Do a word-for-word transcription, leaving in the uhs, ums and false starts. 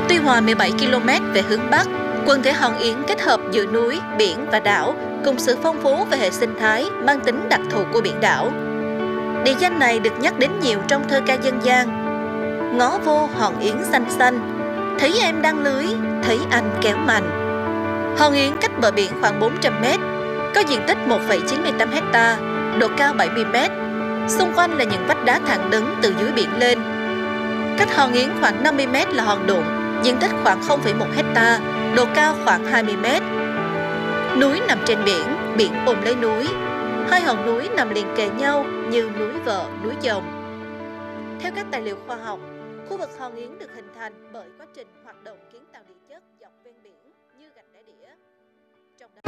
Tuy Hòa mười bảy ki lô mét về hướng Bắc, quần thể Hòn Yến kết hợp giữa núi, biển và đảo cùng sự phong phú về hệ sinh thái mang tính đặc thù của biển đảo. Địa danh này được nhắc đến nhiều trong thơ ca dân gian. Ngó vô Hòn Yến xanh xanh, thấy em đang lưới, thấy anh kéo mành. Hòn Yến cách bờ biển khoảng bốn trăm mét, có diện tích một phẩy chín mươi tám héc ta, độ cao bảy mươi mét. Xung quanh là những vách đá thẳng đứng từ dưới biển lên. Cách Hòn Yến khoảng năm mươi mét là hòn Đụng, diện tích khoảng không phẩy một héc ta, độ cao khoảng hai mươi mét. Núi nằm trên biển, biển ôm lấy núi. Hai hòn núi nằm liền kề nhau như núi Vợ, núi Dòng. Theo các tài liệu khoa học, khu vực Hòn Yến được hình thành bởi quá trình hoạt động